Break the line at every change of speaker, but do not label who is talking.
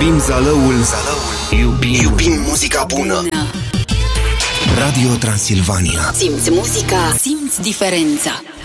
Oprim zalăul. Iubim muzica bună. Radio Transilvania.
Simți muzica, simți diferența.